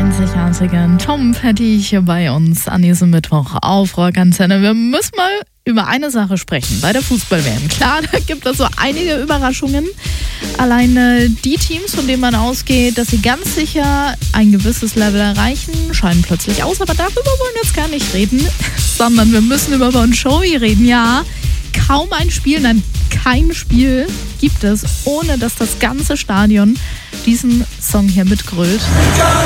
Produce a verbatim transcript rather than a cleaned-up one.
einzigartigen Tom Petty hier bei uns an diesem Mittwoch auf Rockantenne. Wir müssen mal über eine Sache sprechen, bei der Fußball-W M. Klar, da gibt es so einige Überraschungen. Alleine die Teams, von denen man ausgeht, dass sie ganz sicher ein gewisses Level erreichen, scheinen plötzlich aus. Aber darüber wollen wir jetzt gar nicht reden, sondern wir müssen über Bon Jovi reden. Ja, kaum ein Spiel, nein, kein Spiel gibt es, ohne dass das ganze Stadion diesen Song hier mitgrölt.